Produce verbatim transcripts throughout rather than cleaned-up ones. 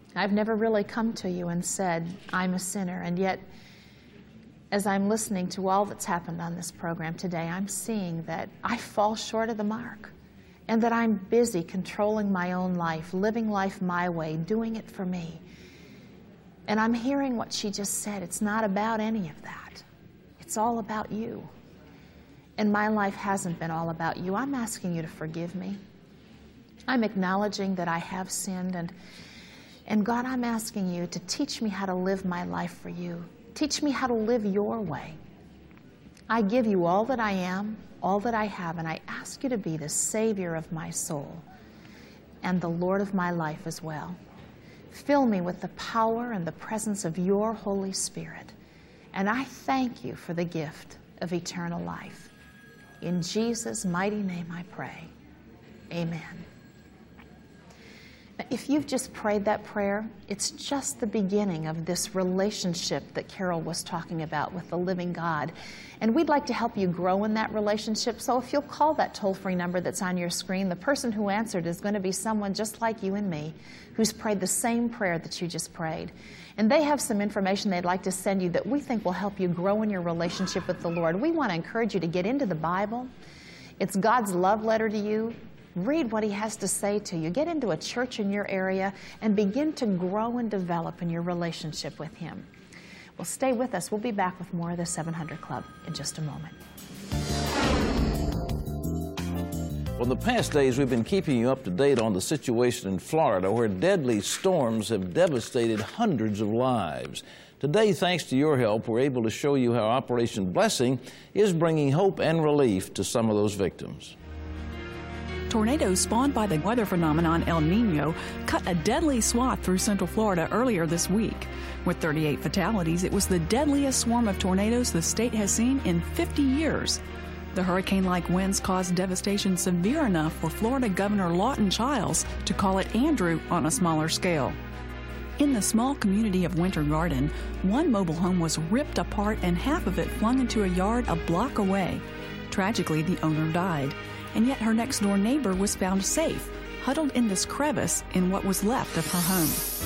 I've never really come to you and said, I'm a sinner, and yet as I'm listening to all that's happened on this program today, I'm seeing that I fall short of the mark and that I'm busy controlling my own life, living life my way, doing it for me. And I'm hearing what she just said. It's not about any of that. It's all about you. And my life hasn't been all about you. I'm asking you to forgive me. I'm acknowledging that I have sinned, and, and God, I'm asking you to teach me how to live my life for you. Teach me how to live your way. I give you all that I am, all that I have, and I ask you to be the Savior of my soul and the Lord of my life as well. Fill me with the power and the presence of your Holy Spirit, and I thank you for the gift of eternal life. In Jesus' mighty name I pray. Amen. If you've just prayed that prayer, it's just the beginning of this relationship that Carol was talking about with the living God. And we'd like to help you grow in that relationship. So if you'll call that toll-free number that's on your screen, the person who answered is going to be someone just like you and me who's prayed the same prayer that you just prayed. And they have some information they'd like to send you that we think will help you grow in your relationship with the Lord. We want to encourage you to get into the Bible. It's God's love letter to you. Read what He has to say to you. Get into a church in your area and begin to grow and develop in your relationship with Him. Well, stay with us. We'll be back with more of the seven hundred Club in just a moment. Well, in the past days, we've been keeping you up to date on the situation in Florida, where deadly storms have devastated hundreds of lives. Today, thanks to your help, we're able to show you how Operation Blessing is bringing hope and relief to some of those victims. Tornadoes spawned by the weather phenomenon El Nino cut a deadly swath through Central Florida earlier this week. With thirty-eight fatalities, it was the deadliest swarm of tornadoes the state has seen in fifty years. The hurricane-like winds caused devastation severe enough for Florida Governor Lawton Chiles to call it Andrew on a smaller scale. In the small community of Winter Garden, one mobile home was ripped apart and half of it flung into a yard a block away. Tragically, the owner died, and yet her next-door neighbor was found safe, huddled in this crevice in what was left of her home.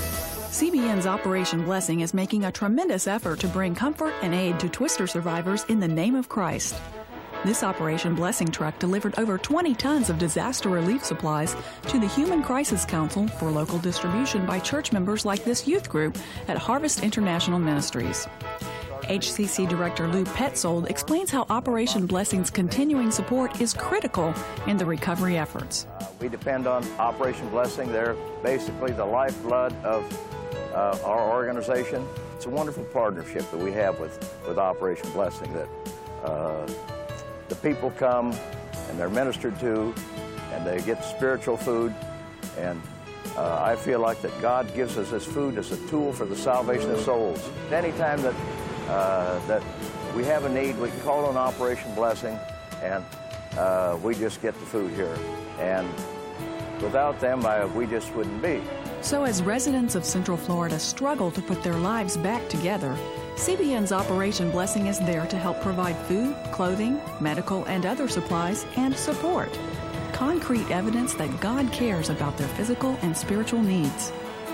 C B N's Operation Blessing is making a tremendous effort to bring comfort and aid to Twister survivors in the name of Christ. This Operation Blessing truck delivered over twenty tons of disaster relief supplies to the Human Crisis Council for local distribution by church members like this youth group at Harvest International Ministries. H C C Director Lou Petzold explains how Operation Blessing's continuing support is critical in the recovery efforts. Uh, we depend on Operation Blessing. They're basically the lifeblood of uh, our organization. It's a wonderful partnership that we have with, with Operation Blessing, that uh, the people come and they're ministered to and they get spiritual food, and uh, I feel like that God gives us this food as a tool for the salvation of souls. Anytime that Uh, that we have a need, we can call on Operation Blessing, and uh, we just get the food here. And without them, I, we just wouldn't be. So as residents of Central Florida struggle to put their lives back together, C B N's Operation Blessing is there to help provide food, clothing, medical, and other supplies, and support. Concrete evidence that God cares about their physical and spiritual needs.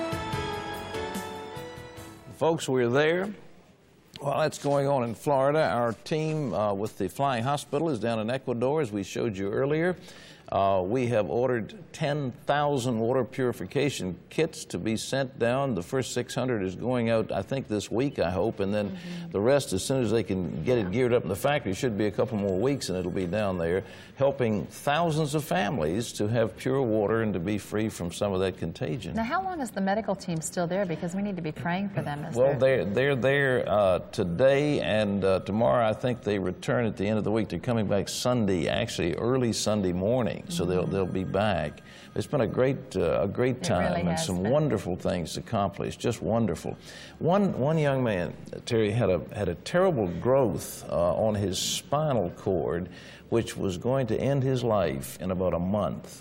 Folks, we're there. Well, that's going on in Florida. Our team uh, with the Flying Hospital is down in Ecuador, as we showed you earlier. Uh, we have ordered ten thousand water purification kits to be sent down. The first six hundred is going out, I think, this week, I hope, and then mm-hmm. the rest, as soon as they can get it geared up in the factory, should be a couple more weeks, and it'll be down there, helping thousands of families to have pure water and to be free from some of that contagion. Now, how long is the medical team still there? Because we need to be praying for them. Well, they're, they're there uh, today, and uh, tomorrow I think they return at the end of the week. They're coming back Sunday, actually early Sunday morning. So they'll, they'll be back. It's been a great, uh, a great time, really and has some been. wonderful things accomplished, just wonderful. One, one young man, Terry, had a, had a terrible growth uh, on his spinal cord, which was going to end his life in about a month.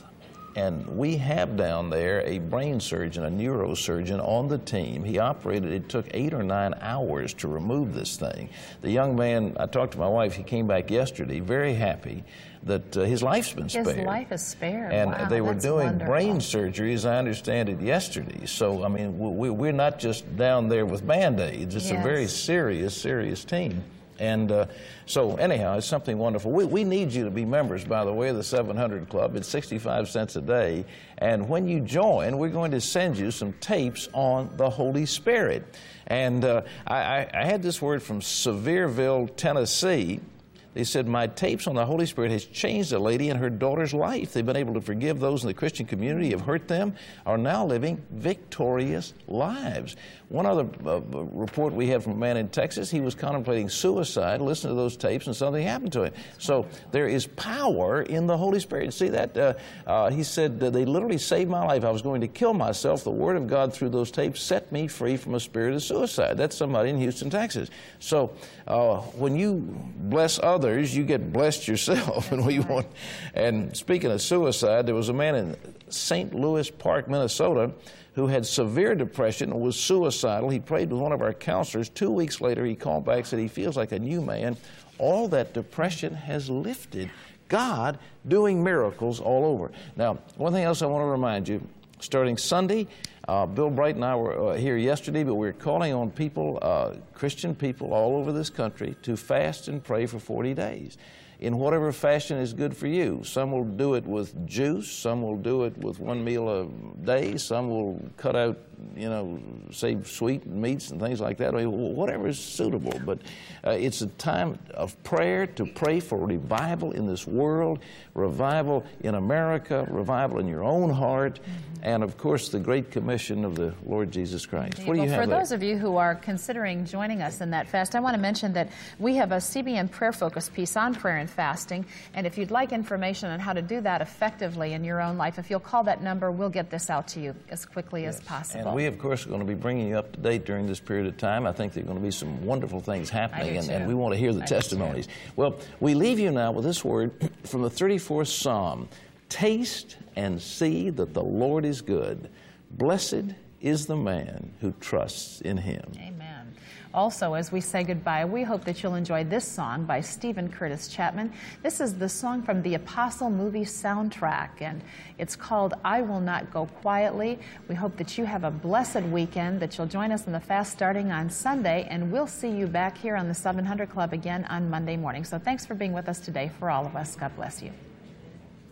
And we have down there a brain surgeon, a neurosurgeon on the team. He operated, it took eight or nine hours to remove this thing. The young man, I talked to my wife, he came back yesterday, very happy that uh, his life's been spared. His life is spared. And wow, they were that's doing wonderful. brain surgery, as I understand it, yesterday. So, I mean, we, we're not just down there with Band-Aids. It's Yes. a very serious, serious team. And uh, so, anyhow, it's something wonderful. We, we need you to be members, by the way, of the seven hundred Club. It's sixty-five cents a day. And when you join, we're going to send you some tapes on the Holy Spirit. And uh, I, I had this word from Sevierville, Tennessee. They said, my tapes on the Holy Spirit has changed a lady and her daughter's life. They've been able to forgive those in the Christian community who have hurt them, are now living victorious lives. One other uh, report we had from a man in Texas, he was contemplating suicide, listened to those tapes, and something happened to him. So there is power in the Holy Spirit. See that? Uh, uh, he said, uh, they literally saved my life. I was going to kill myself. The Word of God through those tapes set me free from a spirit of suicide. That's somebody in Houston, Texas. So uh, when you bless others, you get blessed yourself. and we want. And speaking of suicide, there was a man in Saint Louis Park, Minnesota, who had severe depression and was suicidal. He prayed with one of our counselors. Two weeks later, he called back and said he feels like a new man. All that depression has lifted. God doing miracles all over. Now, one thing else I want to remind you, starting Sunday, uh, Bill Bright and I were uh, here yesterday, but we're calling on people, uh, Christian people all over this country, to fast and pray for forty days. In whatever fashion is good for you. Some will do it with juice, some will do it with one meal a day, some will cut out, you know, say sweet meats and things like that. I mean, whatever is suitable. But uh, it's a time of prayer to pray for revival in this world, revival in America, revival in your own heart, mm-hmm. and of course the Great Commission of the Lord Jesus Christ. What do you well, have for there? those of you who are considering joining us in that fast, I want to mention that we have a C B N prayer focus piece on prayer and fasting, and if you'd like information on how to do that effectively in your own life, if you'll call that number, we'll get this out to you as quickly yes. as possible. And we, of course, are going to be bringing you up to date during this period of time. I think there are going to be some wonderful things happening, and, and we want to hear the I testimonies. Well, we leave you now with this word from the thirty-fourth Psalm. Taste and see that the Lord is good. Blessed is the man who trusts in him. Amen. Also, as we say goodbye, we hope that you'll enjoy this song by Stephen Curtis Chapman. This is the song from the Apostle movie soundtrack, and it's called I Will Not Go Quietly. We hope that you have a blessed weekend, that you'll join us in the fast starting on Sunday, and we'll see you back here on the seven hundred Club again on Monday morning. So thanks for being with us today. For all of us, God bless you.